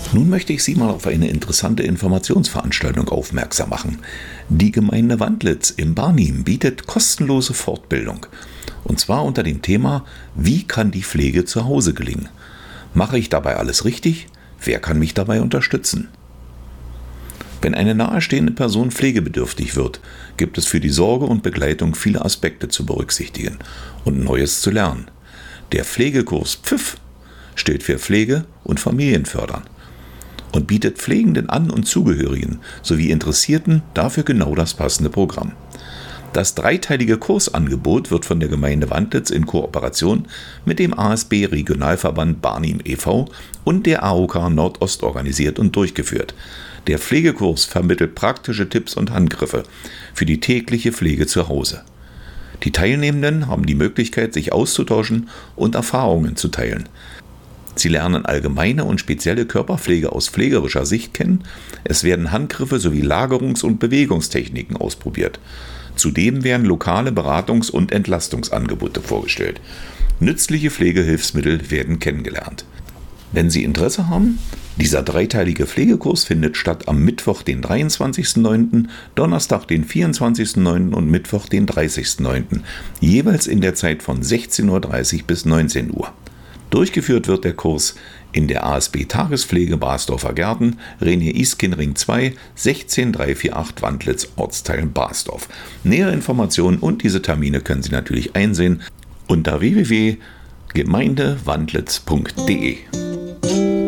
Nun möchte ich Sie mal auf eine interessante Informationsveranstaltung aufmerksam machen. Die Gemeinde Wandlitz im Barnim bietet kostenlose Fortbildung. Und zwar unter dem Thema: Wie kann die Pflege zu Hause gelingen? Mache ich dabei alles richtig? Wer kann mich dabei unterstützen? Wenn eine nahestehende Person pflegebedürftig wird, gibt es für die Sorge und Begleitung viele Aspekte zu berücksichtigen und Neues zu lernen. Der Pflegekurs Pfiff steht für Pflege und Familienfördern und bietet Pflegenden an und Zugehörigen sowie Interessierten dafür genau das passende Programm. Das dreiteilige Kursangebot wird von der Gemeinde Wandlitz in Kooperation mit dem ASB Regionalverband Barnim e.V. und der AOK Nordost organisiert und durchgeführt. Der Pflegekurs vermittelt praktische Tipps und Handgriffe für die tägliche Pflege zu Hause. Die Teilnehmenden haben die Möglichkeit, sich auszutauschen und Erfahrungen zu teilen. Sie lernen allgemeine und spezielle Körperpflege aus pflegerischer Sicht kennen. Es werden Handgriffe sowie Lagerungs- und Bewegungstechniken ausprobiert. Zudem werden lokale Beratungs- und Entlastungsangebote vorgestellt. Nützliche Pflegehilfsmittel werden kennengelernt. Wenn Sie Interesse haben, dieser dreiteilige Pflegekurs findet statt am Mittwoch, den 23.09., Donnerstag, den 24.09. und Mittwoch, den 30.09., jeweils in der Zeit von 16.30 Uhr bis 19 Uhr. Durchgeführt wird der Kurs in der ASB Tagespflege Basdorfer Gärten, Renier-Iskin-Ring 2, 16348 Wandlitz, Ortsteil Basdorf. Nähere Informationen und diese Termine können Sie natürlich einsehen unter www.gemeindewandlitz.de.